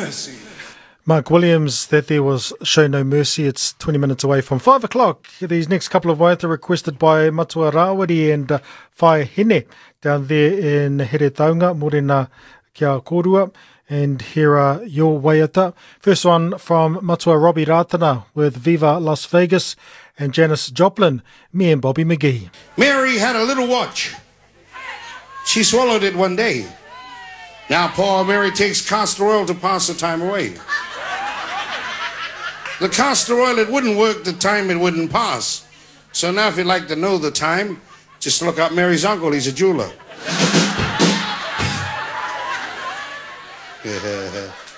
mercy. Mark Williams, that there was Show No Mercy. It's 20 minutes away from 5 o'clock. These next couple of waiata requested by Matua Rawari and Whae Hene down there in Here Taunga, Morena Kia Korua. And here are your waiata. First one from Matua Robbie Ratana with Viva Las Vegas and Janis Joplin, me and Bobby McGee. Mary had a little watch. She swallowed it one day. Now poor Mary takes castor oil to pass the time away. The castor oil, it wouldn't work the time it wouldn't pass. So now if you'd like to know the time, just look up Mary's uncle, he's a jeweler.